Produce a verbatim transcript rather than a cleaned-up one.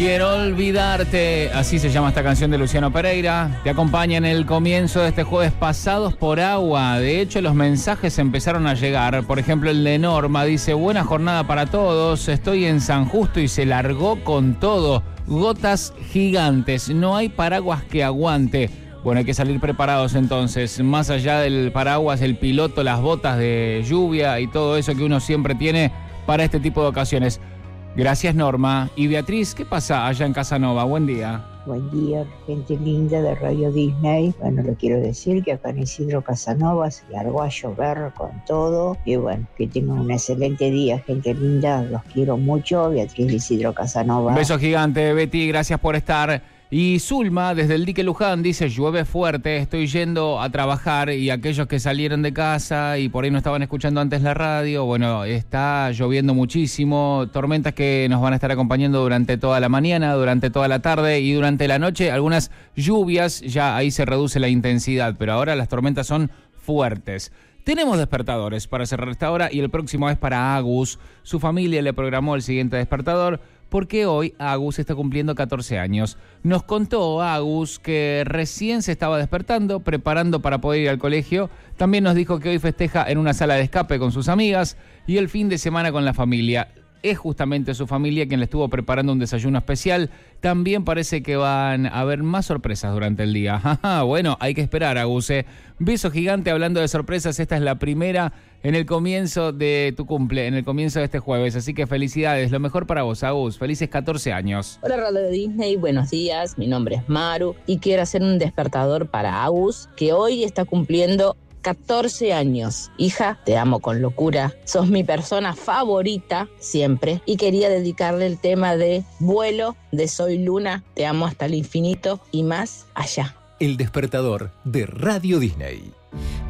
Quiero olvidarte, así se llama esta canción de Luciano Pereira. Te acompaña en el comienzo de este jueves, Pasados por Agua. De hecho, los mensajes empezaron a llegar. Por ejemplo, el de Norma dice: buena jornada para todos, estoy en San Justo y se largó con todo. Gotas gigantes, no hay paraguas que aguante. Bueno, hay que salir preparados entonces. Más allá del paraguas, el piloto, las botas de lluvia y todo eso que uno siempre tiene para este tipo de ocasiones. Gracias, Norma. Y Beatriz, ¿qué pasa allá en Casanova? Buen día. Buen día, gente linda de Radio Disney. Bueno, le quiero decir que acá en Isidro Casanova se largó a llover con todo. Y bueno, que tengan un excelente día, gente linda. Los quiero mucho. Beatriz de Isidro Casanova. Un beso gigante, Betty. Gracias por estar. Y Zulma, desde el Dique Luján, dice: llueve fuerte, estoy yendo a trabajar. Y aquellos que salieron de casa y por ahí no estaban escuchando antes la radio, bueno, está lloviendo muchísimo. Tormentas que nos van a estar acompañando durante toda la mañana, durante toda la tarde y durante la noche. Algunas lluvias, ya ahí se reduce la intensidad, pero ahora las tormentas son fuertes. Tenemos despertadores para cerrar esta hora y el próximo es para Agus. Su familia le programó el siguiente despertador porque hoy Agus está cumpliendo catorce años. Nos contó Agus que recién se estaba despertando, preparando para poder ir al colegio. También nos dijo que hoy festeja en una sala de escape con sus amigas y el fin de semana con la familia. Es justamente su familia quien le estuvo preparando un desayuno especial. También parece que van a haber más sorpresas durante el día. Bueno, hay que esperar, Agus. ¿eh? Beso gigante. Hablando de sorpresas, esta es la primera en el comienzo de tu cumple, en el comienzo de este jueves. Así que felicidades, lo mejor para vos, Agus. Felices catorce años. Hola, Radio Disney, buenos días. Mi nombre es Maru y quiero hacer un despertador para Agus, que hoy está cumpliendo catorce años. Hija, te amo con locura. Sos mi persona favorita siempre. Y quería dedicarle el tema de Vuelo de Soy Luna. Te amo hasta el infinito y más allá. El despertador de Radio Disney.